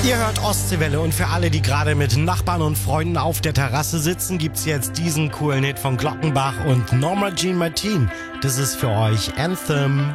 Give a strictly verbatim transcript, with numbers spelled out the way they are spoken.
Ihr hört Ostseewelle und für alle, die gerade mit Nachbarn und Freunden auf der Terrasse sitzen, gibt's jetzt diesen coolen Hit von Glockenbach und Norma Jean Martin. Das ist für euch Anthem.